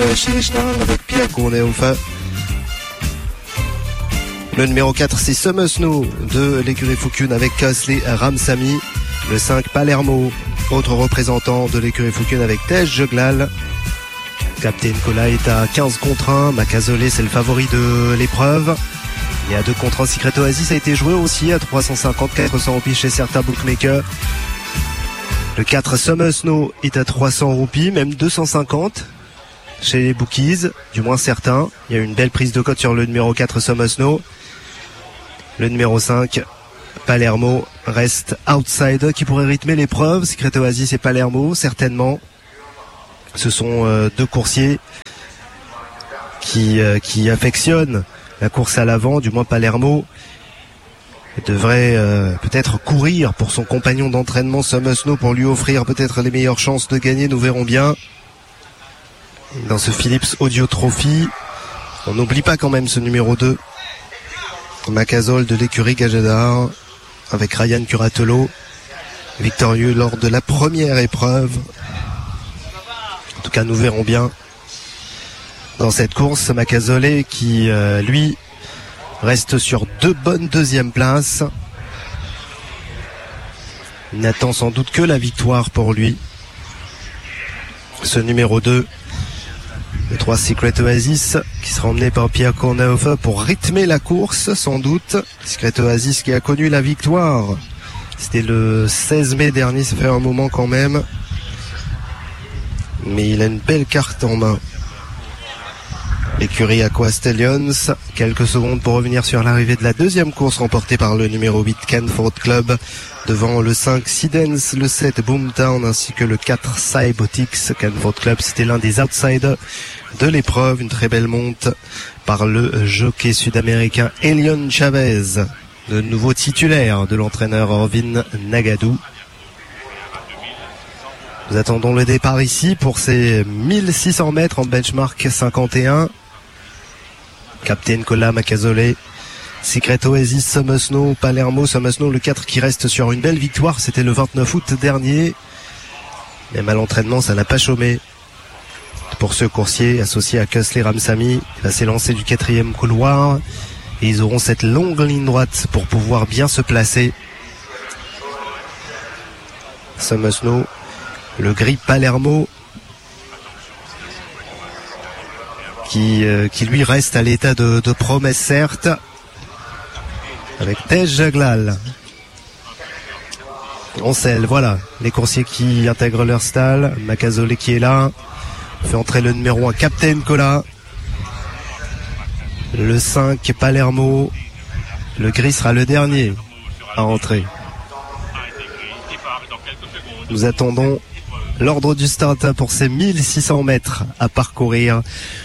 avec Pierre Cournet-Hofer. Le numéro 4, c'est Summer Snow de l'écurie Fukun avec Kasli Ramsamy. Le 5, Palermo, autre représentant de l'écurie Fukun avec Tej Jeglal. Captain Cola est à 15 contre 1. Macazolé, c'est le favori de l'épreuve. Il y a 2 contre 1. Secret Oasis a été joué aussi à 350-400 roupies chez certains bookmakers. Le 4, Summer Snow est à 300 roupies, même 250 chez les bookies, du moins certains. Il y a une belle prise de cote sur le numéro 4, Summer Snow. Le numéro 5, Palermo, reste outside qui pourrait rythmer l'épreuve. Secret Oasis et Palermo, certainement. Ce sont 2 coursiers qui affectionnent la course à l'avant, du moins Palermo devrait peut-être courir pour son compagnon d'entraînement Summer Snow pour lui offrir peut-être les meilleures chances de gagner, nous verrons bien. Dans ce Philips Audio Trophy, on n'oublie pas quand même ce numéro 2, Macazol de l'écurie Gajadar, avec Ryan Curatello, victorieux lors de la première épreuve. En tout cas, nous verrons bien dans cette course Macazolé qui, lui, reste sur 2 bonnes deuxièmes places. Il n'attend sans doute que la victoire pour lui. Ce numéro 2, le 3 Secret Oasis, qui sera emmené par Pierre Cournet-Hofer pour rythmer la course, sans doute. Secret Oasis qui a connu la victoire. C'était le 16 mai dernier, ça fait un moment quand même. Mais il a une belle carte en main. L'écurie Aqua Stallions, quelques secondes pour revenir sur l'arrivée de la deuxième course remportée par le numéro 8 Canford Club, devant le 5 Sidens, le 7 Boomtown ainsi que le 4 Cybotics. Canford Club, c'était l'un des outsiders de l'épreuve, une très belle monte par le jockey sud-américain Elion Chavez, le nouveau titulaire de l'entraîneur Orvin Nagadou. Nous attendons le départ ici pour ces 1600 mètres en benchmark 51. Captain Cola, Macazolé, Secret Oasis, Summer Snow, Palermo, Summer Snow, le 4 qui reste sur une belle victoire. C'était le 29 août dernier. Même à l'entraînement, ça n'a pas chômé. Pour ce coursier associé à Kasli Ramsamy, il va s'élancer du 4e couloir. Et ils auront cette longue ligne droite pour pouvoir bien se placer. Summer Snow, le gris Palermo, qui lui reste à l'état de promesse certes, avec Tej Jeglal. On scelle, voilà, les coursiers qui intègrent leur stall. Macazolé qui est là, fait entrer le numéro 1 Captain Cola, le 5 Palermo, le gris sera le dernier à entrer. Nous attendons l'ordre du start pour ces 1600 mètres à parcourir.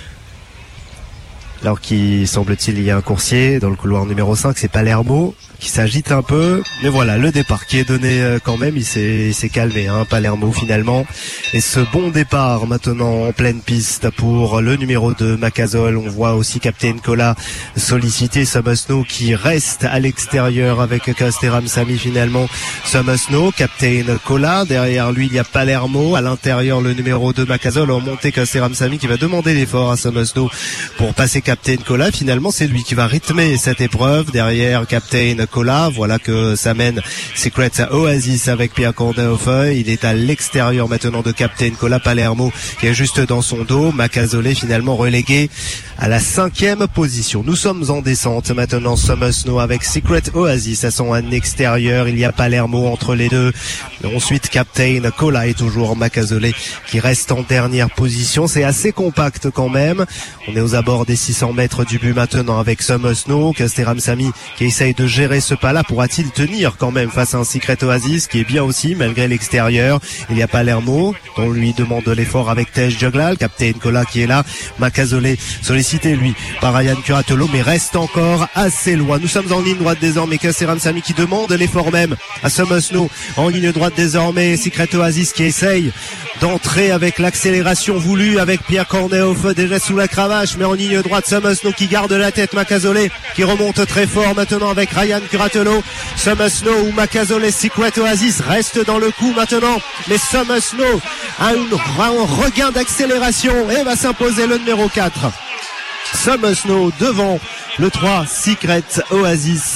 Alors qu'il semble-t-il il y a un coursier dans le couloir numéro 5, c'est Palermo qui s'agite un peu, mais voilà le départ qui est donné quand même, il s'est calmé Palermo finalement, et ce bon départ maintenant en pleine piste pour le numéro 2 Macazol. On voit aussi Captain Cola solliciter Summer Snow qui reste à l'extérieur avec Kasli Ramsamy finalement. Summer Snow, Captain Cola, derrière lui il y a Palermo, à l'intérieur le numéro 2 Macazol, en montée Kasli Ramsamy qui va demander l'effort à Summer Snow pour passer Captain Cola. Finalement c'est lui qui va rythmer cette épreuve derrière Captain Cola. Voilà que ça mène Secret Oasis avec Pierre Cournet-Hofer. Il est à l'extérieur maintenant de Captain Cola. Palermo qui est juste dans son dos. Macazolé finalement relégué à la 5e position. Nous sommes en descente maintenant. Summer Snow avec Secret Oasis à son extérieur. Il y a Palermo entre les deux. Ensuite Captain Cola et toujours Macazolé qui reste en dernière position. C'est assez compact quand même. On est aux abords des 600 mètres du but maintenant avec Summer Snow. Kasli Ramsamy qui essaye de gérer ce pas-là. Pourra-t-il tenir quand même face à un Secret Oasis qui est bien aussi malgré l'extérieur? Il y a Palermo dont lui demande de l'effort avec Tej Jeglal. Captain Cola qui est là. Macazolé sollicité lui par Ryan Curatello mais reste encore assez loin. Nous sommes en ligne droite désormais. Kasli Ramsamy qui demande l'effort même à Summer Snow. En ligne droite désormais Secret Oasis qui essaye d'entrer avec l'accélération voulue avec Pierre Cournet-Hofer déjà sous la cravache, mais en ligne droite Summer Snow qui garde la tête. Macazolé qui remonte très fort maintenant avec Ryan Grattelot. Summer Snow ou Makazole Secret Oasis restent dans le coup maintenant. Mais Summer Snow a un regain d'accélération et va s'imposer le numéro 4. Summer Snow devant le 3 Secret Oasis.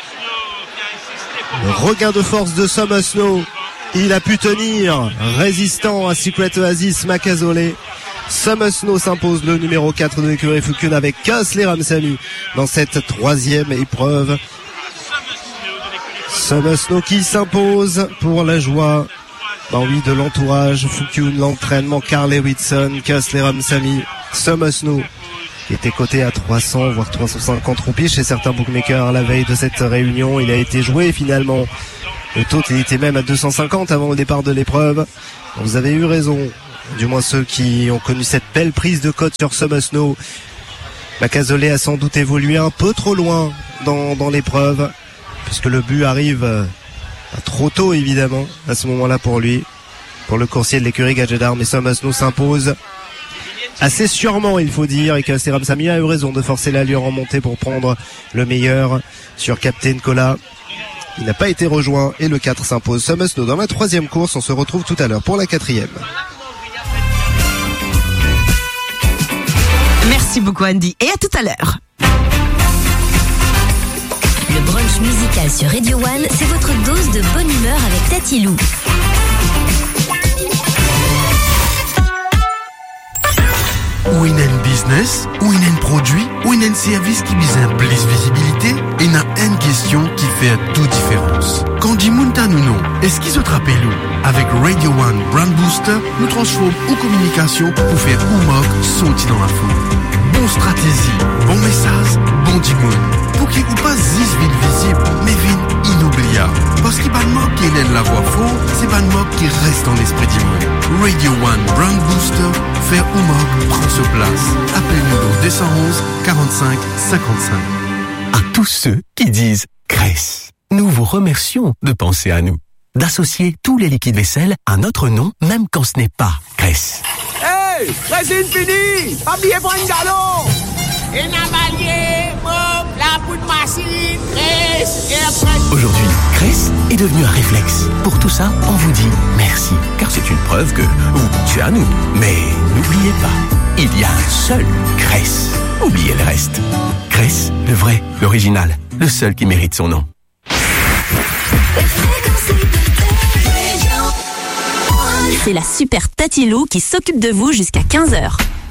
Le regain de force de Summer Snow. Il a pu tenir, résistant à Secret Oasis, Makazole. Summer Snow s'impose le numéro 4 de l'écurie Fukun avec Kasle Ramsamy dans cette troisième épreuve. Summer Snow qui s'impose pour la joie de l'entourage. Fukun, l'entraînement, Carl Whitson, Kasle Ramsamy, Summer Snow qui était coté à 300 voire 350 roupies chez certains bookmakers la veille de cette réunion. Il a été joué finalement. Le taux il était même à 250 avant le départ de l'épreuve. Vous avez eu raison. Du moins ceux qui ont connu cette belle prise de cote sur Summer Snow. Makazole a sans doute évolué un peu trop loin dans l'épreuve, puisque le but arrive trop tôt évidemment à ce moment-là pour lui, pour le coursier de l'écurie Gadget d'Armes. Et Summer Snow s'impose assez sûrement, il faut dire, et Kasle Ramsamy a eu raison de forcer l'allure en montée pour prendre le meilleur sur Captain Cola. Il n'a pas été rejoint et le 4 s'impose. Summer Snow dans la troisième course. On se retrouve tout à l'heure pour la quatrième. Merci beaucoup Andy et à tout à l'heure. Le brunch musical sur Radio One, c'est votre dose de bonne humeur avec Tati Lou. Ou une business, ou une produit, ou une service qui vise un plus visibilité, et n'a une question qui fait toute différence. Quand dit Mounta nous non, est-ce qu'ils se rappellent nous? Avec Radio One Brand Booster, nous transformons en communication pour faire Oumok sauter dans la foule. Bon stratégie, bon message, bon dimoun. Pour qu'il ou pas 10 villes visibles, mais villes inoubliables. Parce qu'il n'y a pas de mob qui est la voix faux, c'est pas de mob qui reste dans l'esprit du monde. Radio One Brand Booster, faire Oumok prend sa place. Appelez-nous au 211 45 55. À tous ceux qui disent Cress, nous vous remercions de penser à nous. D'associer tous les liquides vaisselle à notre nom, même quand ce n'est pas Cress. Hey, résine fini! Papier pour un galon! Et Navalier, Bob, la poudre machine, Cress, et après... Aujourd'hui, Cress est devenu un réflexe. Pour tout ça, on vous dit merci, car c'est une preuve que vous pensez à nous. Mais n'oubliez pas, il y a un seul Cress. Oubliez le reste. Cress, le vrai, l'original, le seul qui mérite son nom. C'est la super Tati Lou qui s'occupe de vous jusqu'à 15h.